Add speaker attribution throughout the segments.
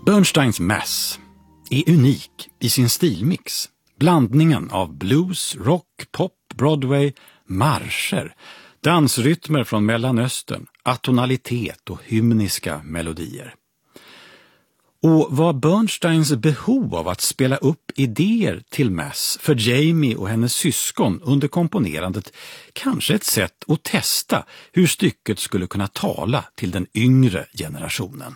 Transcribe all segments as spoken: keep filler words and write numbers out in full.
Speaker 1: Bernsteins Mass är unik i sin stilmix. Blandningen av blues, rock, pop, Broadway, marscher, dansrytmer från Mellanöstern, atonalitet och hymniska melodier. Och var Bernsteins behov av att spela upp idéer till Mass för Jamie och hennes syskon under komponerandet kanske ett sätt att testa hur stycket skulle kunna tala till den yngre generationen.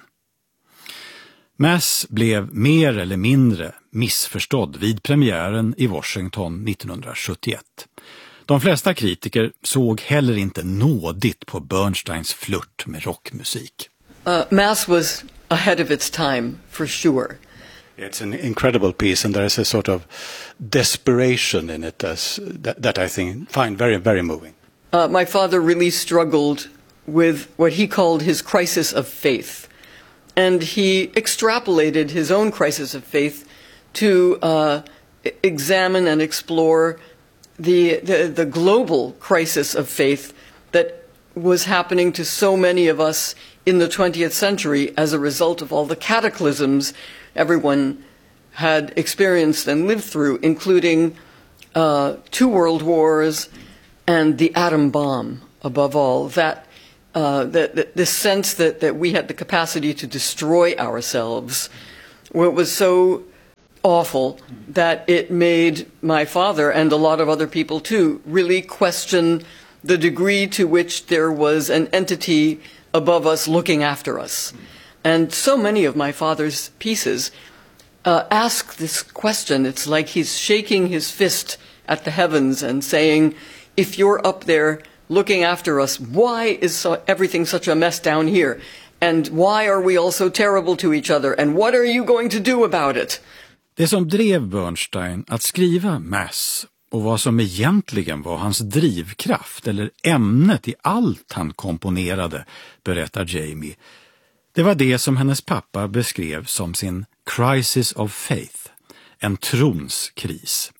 Speaker 1: Mass blev mer eller mindre missförstådd vid premiären i Washington nittonhundrasjuttioett. De flesta kritiker såg heller inte nådigt på Bernsteins flört med rockmusik.
Speaker 2: Uh, Mass was ahead of its time, for sure.
Speaker 3: It's an incredible piece, and there is a sort of desperation in it as, that, that I think, find very, very moving.
Speaker 2: Uh, my father really struggled with what he called his crisis of faith. And he extrapolated his own crisis of faith to uh, examine and explore the, the the global crisis of faith that was happening to so many of us in the twentieth century as a result of all the cataclysms everyone had experienced and lived through, including uh, two world wars and the atom bomb, above all. That uh, the, the, the sense that, that we had the capacity to destroy ourselves, what was so awful that it made my father and a lot of other people too really question the degree to which there was an entity above us looking after us. And so many of my father's pieces uh, ask this question. It's like he's shaking his fist at the heavens and saying, if you're up there looking after us, why is so, everything such a mess down here? And why are we all so terrible to each other? And what are you going to do about it?
Speaker 1: Det som drev Bernstein att skriva Mass och vad som egentligen var hans drivkraft eller ämnet i allt han komponerade, berättar Jamie, det var det som hennes pappa beskrev som sin crisis of faith, en tronskris.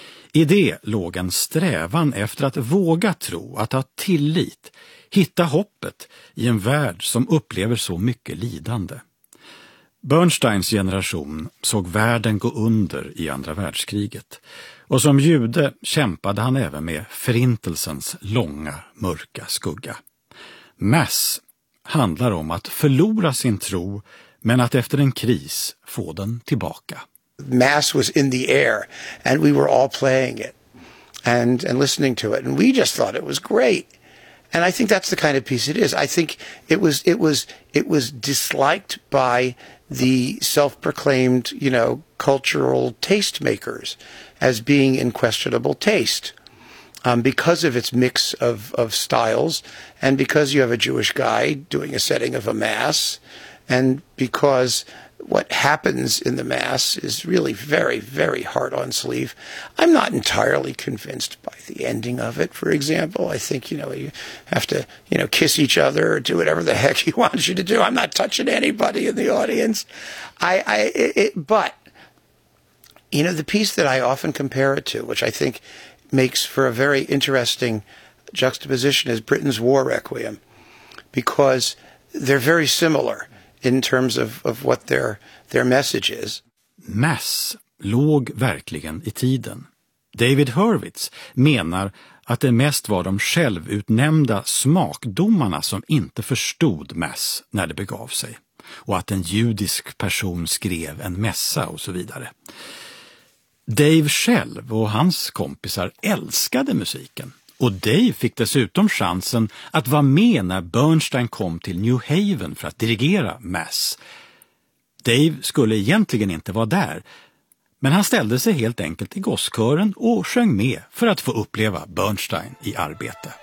Speaker 1: I det låg en strävan efter att våga tro, att ha tillit, hitta hoppet i en värld som upplever så mycket lidande. Bernsteins generation såg världen gå under i andra världskriget, och som jude kämpade han även med förintelsens långa, mörka skugga. Mass handlar om att förlora sin tro, men att efter en kris få den tillbaka.
Speaker 4: Mass was in the air, and we were all playing it and, and listening to it, and we just thought it was great. And I think that's the kind of piece it is. I think it was it was it was disliked by the self-proclaimed, you know, cultural tastemakers as being in questionable taste, um, because of its mix of of styles, and because you have a Jewish guy doing a setting of a mass, and because what happens in the Mass is really very, very hard on sleeve. I'm not entirely convinced by the ending of it, for example. I think, you know, you have to, you know, kiss each other or do whatever the heck he wants you to do. I'm not touching anybody in the audience. I, I, it, it, but, you know, the piece that I often compare it to, which I think makes for a very interesting juxtaposition, is Britain's War Requiem, because they're very similar in terms of, of what their, their message is.
Speaker 1: Mass låg verkligen i tiden. David Hurwitz menar att det mest var de självutnämnda smakdomarna som inte förstod Mass när det begav sig, och att en judisk person skrev en mässa och så vidare. Dave själv och hans kompisar älskade musiken. Och Dave fick dessutom chansen att vara med när Bernstein kom till New Haven för att dirigera Mass. Dave skulle egentligen inte vara där, men han ställde sig helt enkelt i gosskören och sjöng med för att få uppleva Bernstein i arbete.